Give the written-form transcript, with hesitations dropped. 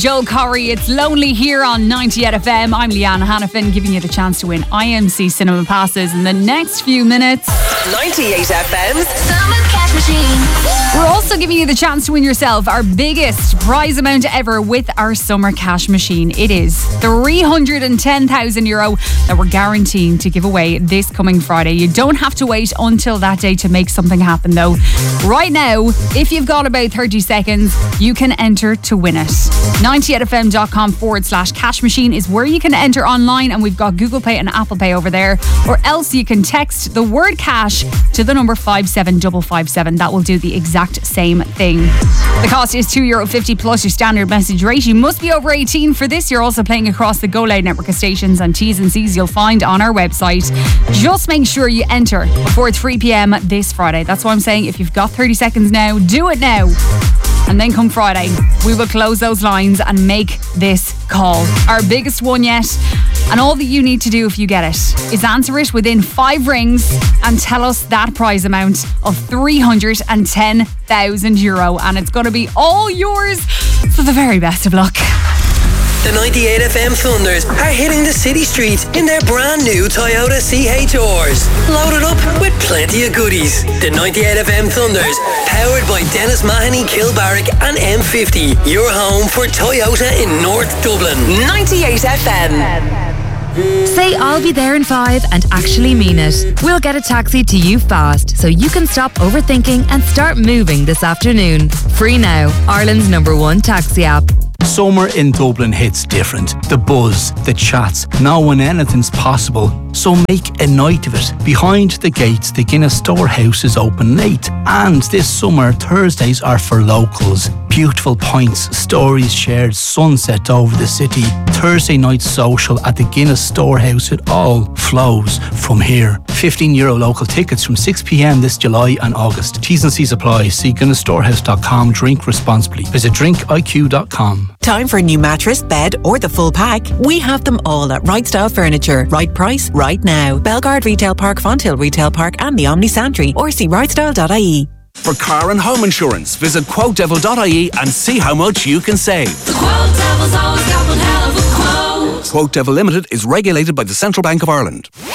Joel Corry, it's Lonely here on 98 FM. I'm Leanne Hannafin, giving you the chance to win IMC cinema passes in the next few minutes. 98 FM's Summer Cash Machine. We're also giving you the chance to win yourself our biggest prize amount ever with our Summer Cash Machine. It is €310,000 that we're guaranteeing to give away this coming Friday. You don't have to wait until that day to make something happen though. Right now, if you've got about 30 seconds, you can enter to win it. 98fm.com/cash machine is where you can enter online, and we've got Google Pay and Apple Pay over there. Or else you can text the word cash to the number 57557. That will do the exact same thing. The cost is €2.50 plus your standard message rate. You must be over 18 for this. You're also playing across the Go Loud network of stations, and T's and C's you'll find on our website. Just make sure you enter before 3 p.m. this Friday. That's why I'm saying if you've got 30 seconds now, do it now. And then come Friday, we will close those lines and make this call. Our biggest one yet. And all that you need to do if you get it is answer it within 5 rings and tell us that prize amount of €310,000. And it's going to be all yours. So the very best of luck. The 98 FM Thunders are hitting the city streets in their brand new Toyota CHRs. Loaded up with plenty of goodies. The 98 FM Thunders, powered by Dennis Mahoney, Kilbarrack and M50. Your home for Toyota in North Dublin. 98 FM. Say I'll be there in 5 and actually mean it. We'll get a taxi to you fast so you can stop overthinking and start moving this afternoon. Free now, Ireland's #1 taxi app. Summer in Dublin hits different. The buzz, the chats, knowing anything's possible. So make a night of it. Behind the gates, the Guinness Storehouse is open late. And this summer, Thursdays are for locals. Beautiful pints, stories shared, sunset over the city. Thursday night social at the Guinness Storehouse. It all flows from here. €15 local tickets from 6 p.m. this July and August. T's and C's apply. See guinnessstorehouse.com. Drink responsibly. Visit drinkiq.com. Time for a new mattress, bed or the full pack? We have them all at Right Style Furniture. Right price, right now. Belgard Retail Park, Fonthill Retail Park and the Omni Santry, or see rightstyle.ie. For car and home insurance, visit quotedevil.ie and see how much you can save. The Quote Devil's always got one hell of a quote. Quote Devil Limited is regulated by the Central Bank of Ireland.